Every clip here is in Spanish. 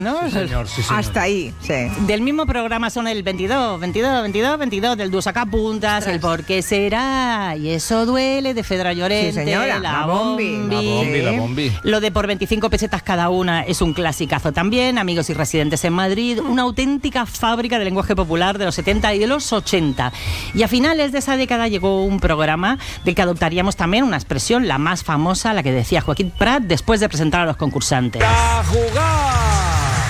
¿no? Sí, señor, sí, señor. Hasta ahí, sí. Del mismo programa son el 22, del dúo Sacapuntas, el Por qué será, y eso duele, de Fedra Llorente, Sí, señora, la Bombi. Lo de por 25 pesetas cada una es un clasicazo también, Amigos y residentes en Madrid, una auténtica fábrica de lenguaje popular de los 70 y de los 80. Y a finales de esa década llegó un programa del que adoptaríamos también una expresión, la más famosa, la que decía Joaquín Prat después de presentar a los concursantes. ¡A jugar!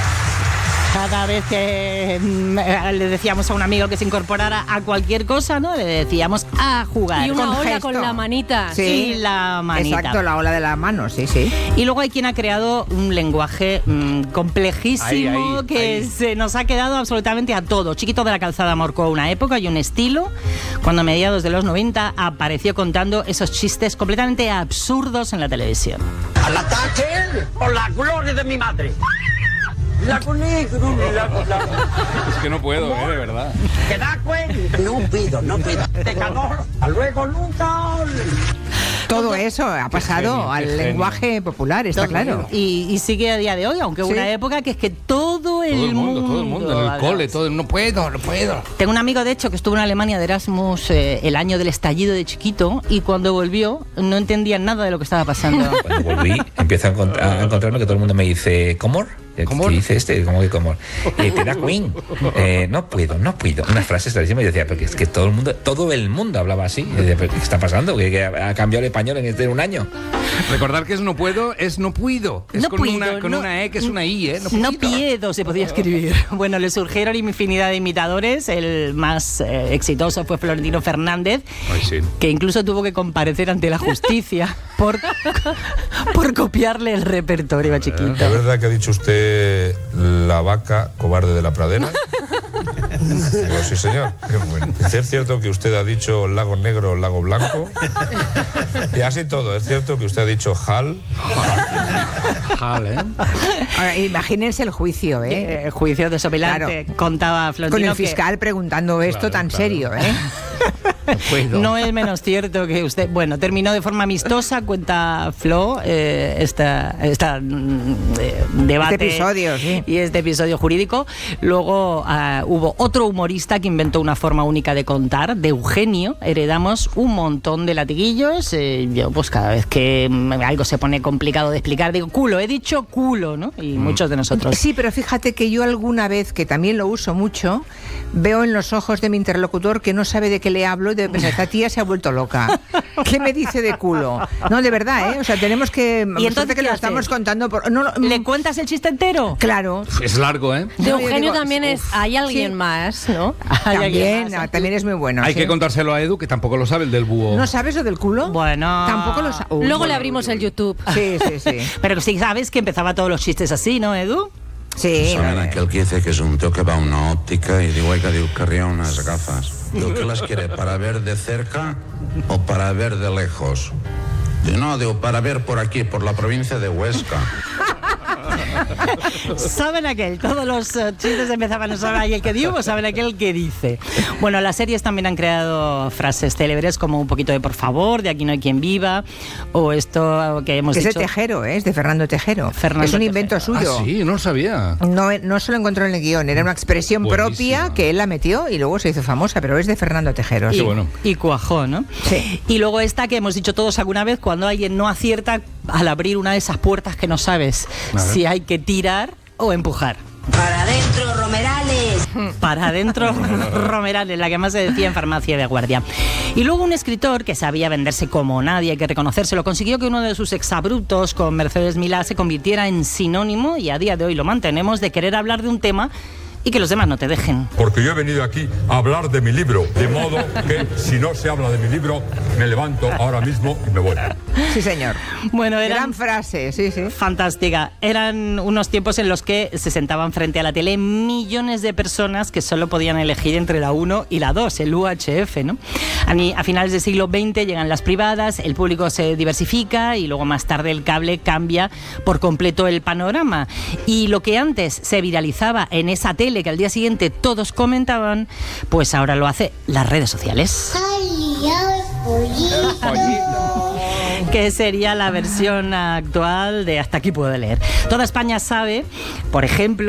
Cada vez que le decíamos a un amigo que se incorporara a cualquier cosa, ¿no? Le decíamos a jugar. Y una Con ola gesto. con la manita. Sí, Y la manita. Exacto, la ola de la mano, sí. Y luego hay quien ha creado un lenguaje complejísimo Ahí. que se nos ha quedado absolutamente a todo. Chiquito de la Calzada marcó una época y un estilo cuando a mediados de los 90 apareció contando esos chistes completamente absurdos en la televisión. ¡Al ataque por la gloria de mi madre! La conegro, Es que no puedo, de verdad. ¿Te das cuenta? No pido. Pecador, hasta luego, nunca. Todo eso ha pasado genio, al qué lenguaje popular, está claro. Y sigue a día de hoy, aunque hubo Sí. una época que es que todo el mundo, en el cole, no puedo. Tengo un amigo, de hecho, que estuvo en Alemania de Erasmus el año del estallido de chiquito, y cuando volvió no entendía nada de lo que estaba pasando. Cuando volví, empiezo a encontrarme que todo el mundo me dice, ¿Comor? ¿Qué dice este? ¿Cómo que Comor? ¿Te da Queen? No puedo. Unas frases clarísimas. Y decía, pero es que todo el mundo hablaba así. Y decía, ¿pero qué está pasando? ¿Que ha cambiado el español en un año? Recordar que es no puedo, es no puido. Es No con puedo, una E que es una I, ¿eh? No pierdo, se podía escribir. Bueno, le surgieron infinidad de imitadores. El más exitoso fue Florentino Fernández, Ay, sí. que incluso tuvo que comparecer ante la justicia por copiarle el repertorio a chiquito. ¿Es verdad que ha dicho usted la vaca cobarde de la pradera? Digo, sí, señor. Qué bueno. ¿Es cierto que usted ha dicho lago negro, lago blanco? Y así todo. ¿Es cierto que usted ha dicho jal? Ahora, imagínense el juicio, ¿eh? El juicio desopilante, Claro. contaba Florentino. Con el fiscal preguntando esto tan serio, ¿eh? No es menos cierto que usted... Bueno, terminó de forma amistosa, cuenta Flo, debate... Este episodio, sí. Y este episodio jurídico. Luego hubo otro humorista que inventó una forma única de contar, de Eugenio. Heredamos un montón de latiguillos. Yo, pues cada vez que algo se pone complicado de explicar, digo, culo, he dicho culo, ¿no? Y muchos de nosotros. Sí, pero fíjate que yo alguna vez, que también lo uso mucho, veo en los ojos de mi interlocutor que no sabe de qué le hablo y debe pensar, esta tía se ha vuelto loca. ¿Qué me dice de culo? No, de verdad, ¿eh? O sea, tenemos que... ¿Y entonces que qué lo hace? estamos contando por... ¿Le cuentas el chiste entero? Claro. Es largo, ¿eh? De No, yo Eugenio digo, también hay alguien sí. más, ¿no? También es muy bueno. Hay sí. que contárselo a Edu, que tampoco lo sabe, el del búho. ¿No sabes lo del culo? Bueno... Tampoco lo sabes. Luego le abrimos el YouTube. Sí. Pero sí sabes que empezaba todos los chistes así, ¿no, Edu? Sí. Saben aquel que dice que es un tío que va a una óptica y digo, oiga, digo, querría unas gafas. Digo, ¿qué las quiere? ¿Para ver de cerca o para ver de lejos? Digo, no, digo, para ver por aquí, por la provincia de Huesca. ¿Saben aquel? Todos los chistes empezaban a saber y el que digo, saben aquel que dice. Bueno, las series también han creado frases célebres como un poquito de por favor, de aquí no hay quien viva, o esto que hemos Es dicho... de Tejero, ¿eh? Es de Fernando Tejero. Fernando es un Tejero. invento suyo. Ah, sí, no lo sabía. No se lo encontró en el guión, era una expresión Buenísima. propia que él la metió y luego se hizo famosa, pero es de Fernando Tejero. Y, Qué bueno. y cuajó, ¿no? Sí. Y luego esta que hemos dicho todos alguna vez, cuando alguien no acierta al abrir una de esas puertas que no sabes si hay que tirar o empujar. Para adentro, Romerales. Para adentro, Romerales, la que más se decía en farmacia de guardia. Y luego un escritor que sabía venderse como nadie, hay que reconocérselo, consiguió que uno de sus exabruptos con Mercedes Milá se convirtiera en sinónimo, y a día de hoy lo mantenemos, de querer hablar de un tema y que los demás no te dejen. Porque yo he venido aquí a hablar de mi libro, de modo que si no se habla de mi libro, me levanto ahora mismo y me voy. Sí, señor. Bueno, Gran frase, sí. fantástica. Eran unos tiempos en los que se sentaban frente a la tele millones de personas que solo podían elegir entre la 1 y la 2, el UHF, ¿no? A finales del siglo XX llegan las privadas, el público se diversifica y luego más tarde el cable cambia por completo el panorama. Y lo que antes se viralizaba en esa tele que al día siguiente todos comentaban, pues ahora lo hace las redes sociales. Que sería la versión actual de Hasta aquí puedo leer. Toda España sabe, por ejemplo,